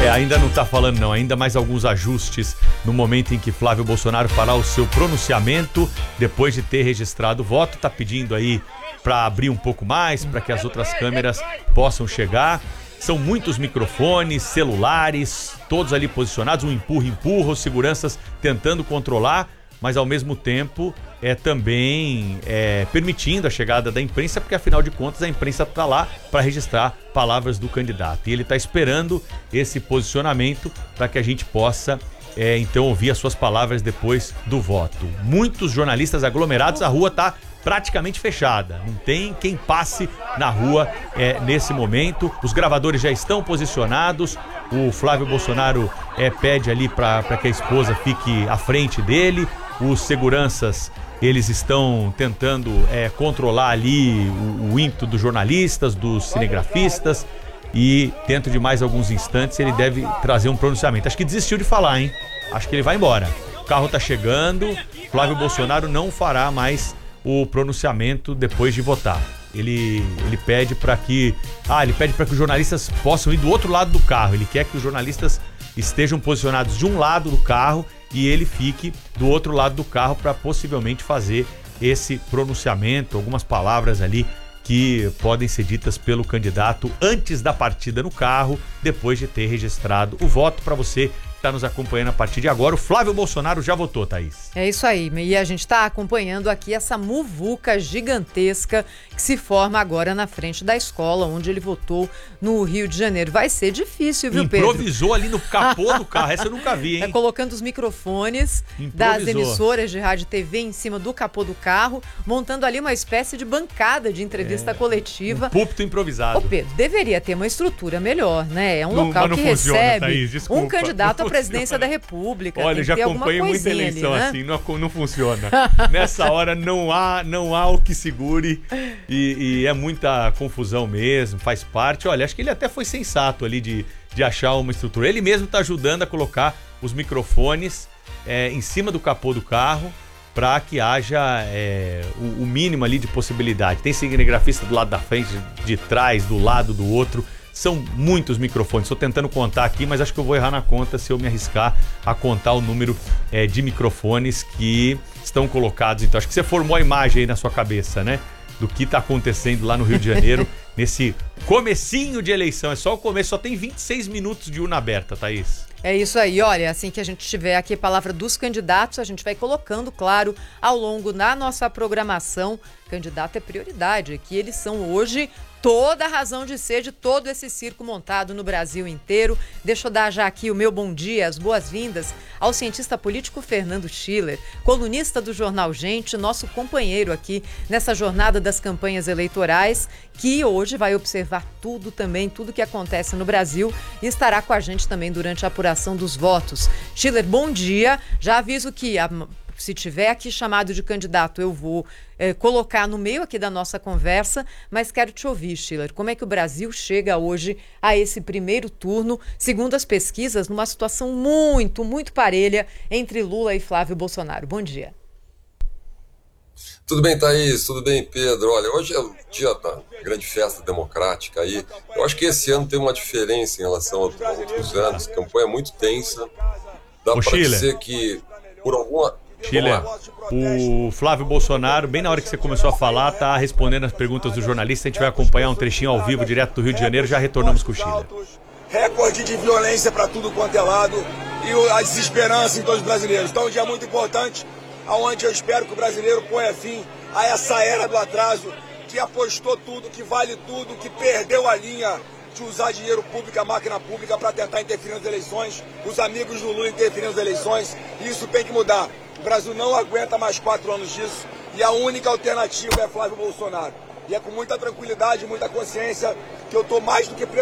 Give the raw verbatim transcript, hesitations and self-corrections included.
É, ainda não tá falando não, ainda mais alguns ajustes no momento em que Flávio Bolsonaro fará o seu pronunciamento, depois de ter registrado o voto. Tá pedindo aí para abrir um pouco mais, para que as outras câmeras possam chegar. São muitos microfones, celulares, todos ali posicionados, um empurra-empurra, os seguranças tentando controlar, mas ao mesmo tempo é também é, permitindo a chegada da imprensa, porque afinal de contas a imprensa está lá para registrar palavras do candidato. E ele está esperando esse posicionamento para que a gente possa é, então ouvir as suas palavras depois do voto. Muitos jornalistas aglomerados, a rua está praticamente fechada, não tem quem passe na rua é, nesse momento. Os gravadores já estão posicionados, o Flávio Bolsonaro é, pede ali para que a esposa fique à frente dele, os seguranças eles estão tentando é, controlar ali o, o ímpeto dos jornalistas, dos cinegrafistas, e dentro de mais alguns instantes ele deve trazer um pronunciamento. Acho que desistiu de falar, hein? Acho que ele vai embora. O carro tá chegando, Flávio Bolsonaro não fará mais o pronunciamento depois de votar. Ele, ele pede para que ah, ele pede para que os jornalistas possam ir do outro lado do carro. Ele quer que os jornalistas estejam posicionados de um lado do carro e ele fique do outro lado do carro para possivelmente fazer esse pronunciamento, algumas palavras ali que podem ser ditas pelo candidato antes da partida no carro, depois de ter registrado o voto. Para você que está nos acompanhando a partir de agora, o Flávio Bolsonaro já votou, Thaís. É isso aí, e a gente está acompanhando aqui essa muvuca gigantesca que se forma agora na frente da escola onde ele votou no Rio de Janeiro. Vai ser difícil, viu, Pedro? Improvisou ali no capô do carro, essa eu nunca vi, hein? É colocando os microfones das emissoras de rádio e T V em cima do capô do carro, montando ali uma espécie de bancada de entrevista é, coletiva. Um púlpito improvisado. Ô, Pedro, deveria ter uma estrutura melhor, né? É um não, local não que funciona, recebe Thaís, desculpa, um candidato à presidência da República. Olha, tem já que ter acompanho muita eleição ali, né? assim, não, não funciona. Nessa hora não há, não há o que segure e, e é muita confusão mesmo, faz parte. Olha, acho que ele até foi sensato ali de, de achar uma estrutura. Ele mesmo está ajudando a colocar os microfones é, em cima do capô do carro para que haja é, o, o mínimo ali de possibilidade. Tem cinegrafista do lado da frente, de trás, do lado do outro. São muitos microfones, estou tentando contar aqui, mas acho que eu vou errar na conta se eu me arriscar a contar o número é, de microfones que estão colocados. Então acho que você formou a imagem aí na sua cabeça, né? Do que está acontecendo lá no Rio de Janeiro, nesse comecinho de eleição. É só o começo, só tem vinte e seis minutos de urna aberta, Thaís. É isso aí, olha, assim que a gente tiver aqui a palavra dos candidatos, a gente vai colocando, claro, ao longo da nossa programação. Candidato é prioridade, que eles são hoje toda a razão de ser de todo esse circo montado no Brasil inteiro. Deixa eu dar já aqui o meu bom dia, as boas-vindas ao cientista político Fernando Schiller, colunista do Jornal Gente, nosso companheiro aqui nessa jornada das campanhas eleitorais, que hoje vai observar tudo também, tudo que acontece no Brasil e estará com a gente também durante a apuração dos votos. Schiller, bom dia. Já aviso que a se tiver aqui chamado de candidato, eu vou é, colocar no meio aqui da nossa conversa, mas quero te ouvir, Schiller. Como é que o Brasil chega hoje a esse primeiro turno, segundo as pesquisas, numa situação muito, muito parelha entre Lula e Flávio Bolsonaro? Bom dia. Tudo bem, Thaís? Tudo bem, Pedro? Olha, hoje é o dia da grande festa democrática aí. Eu acho que esse ano tem uma diferença em relação a outros anos. A campanha é muito tensa. Dá para dizer que, por alguma... Schiller, o Flávio Bolsonaro, bem na hora que você começou a falar, tá respondendo as perguntas do jornalista. A gente vai acompanhar um trechinho ao vivo, direto do Rio de Janeiro. Já retornamos com o Schiller. Recorde de violência para tudo quanto é lado e a desesperança em todos os brasileiros. Então é um dia muito importante, onde eu espero que o brasileiro ponha fim a essa era do atraso, que apostou tudo, que vale tudo, que perdeu a linha de usar dinheiro público, a máquina pública, para tentar interferir nas eleições, os amigos do Lula interferindo nas eleições, e isso tem que mudar. O Brasil não aguenta mais quatro anos disso, e a única alternativa é Flávio Bolsonaro. E é com muita tranquilidade, muita consciência, que eu estou mais do que preparado.